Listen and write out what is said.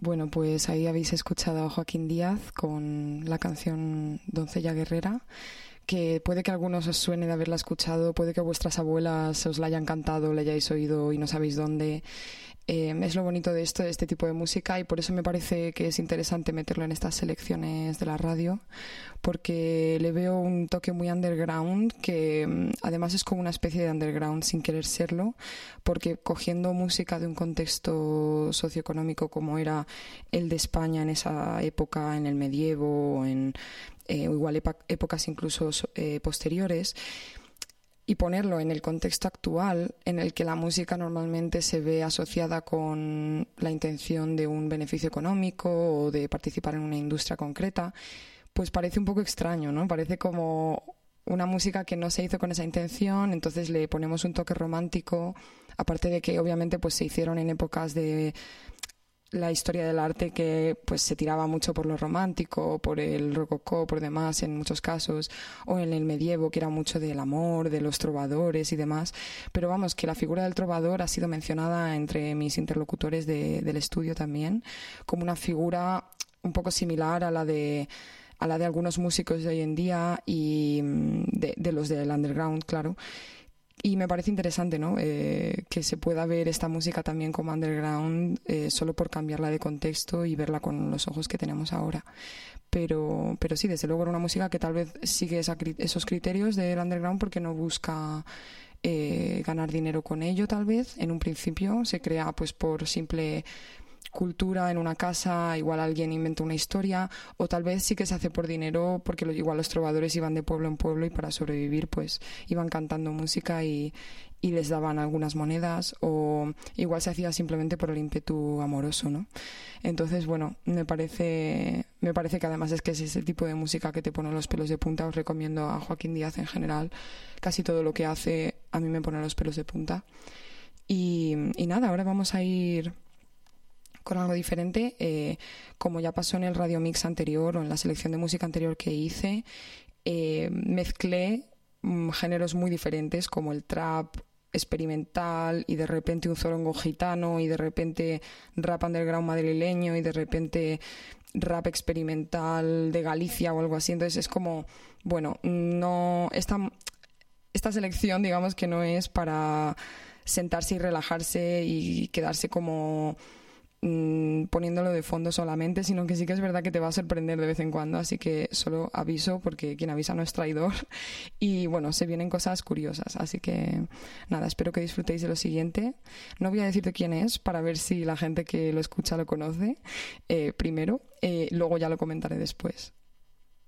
Bueno, pues ahí habéis escuchado a Joaquín Díaz con la canción Doncella Guerrera, que puede que a algunos os suene de haberla escuchado, puede que a vuestras abuelas os la hayan cantado, la hayáis oído y no sabéis dónde. Es lo bonito de esto, de este tipo de música, y por eso me parece que es interesante meterlo en estas selecciones de la radio, porque le veo un toque muy underground, que además es como una especie de underground sin querer serlo, porque cogiendo música de un contexto socioeconómico como era el de España en esa época, en el medievo, o en igual épocas incluso posteriores, y ponerlo en el contexto actual en el que la música normalmente se ve asociada con la intención de un beneficio económico o de participar en una industria concreta, pues parece un poco extraño, ¿no? Parece como una música que no se hizo con esa intención, entonces le ponemos un toque romántico, aparte de que obviamente pues se hicieron en épocas de la historia del arte que pues se tiraba mucho por lo romántico, por el rococó, por demás en muchos casos, o en el medievo que era mucho del amor, de los trovadores y demás, pero vamos, que la figura del trovador ha sido mencionada entre mis interlocutores del estudio también, como una figura un poco similar a la de algunos músicos de hoy en día y de los del underground, claro. Y me parece interesante, ¿no? Que se pueda ver esta música también como underground solo por cambiarla de contexto y verla con los ojos que tenemos ahora. Pero sí, desde luego era una música que tal vez sigue esos criterios del underground porque no busca ganar dinero con ello, tal vez. En un principio se crea pues por simple cultura en una casa, igual alguien inventa una historia, o tal vez sí que se hace por dinero porque igual los trovadores iban de pueblo en pueblo y para sobrevivir pues iban cantando música y les daban algunas monedas, o igual se hacía simplemente por el ímpetu amoroso, ¿no? Entonces, bueno, me parece que además es que es ese tipo de música que te pone los pelos de punta. Os recomiendo a Joaquín Díaz en general, casi todo lo que hace a mí me pone los pelos de punta. Y nada, ahora vamos a ir con algo diferente, como ya pasó en el Radio Mix anterior o en la selección de música anterior que hice, mezclé géneros muy diferentes como el trap experimental y de repente un zorongo gitano y de repente rap underground madrileño y de repente rap experimental de Galicia o algo así. Entonces es como, bueno, no esta selección digamos que no es para sentarse y relajarse y quedarse como poniéndolo de fondo solamente, sino que sí que es verdad que te va a sorprender de vez en cuando, así que solo aviso porque quien avisa no es traidor y bueno, se vienen cosas curiosas, así que nada, espero que disfrutéis de lo siguiente. No voy a decirte quién es para ver si la gente que lo escucha lo conoce primero, luego ya lo comentaré después.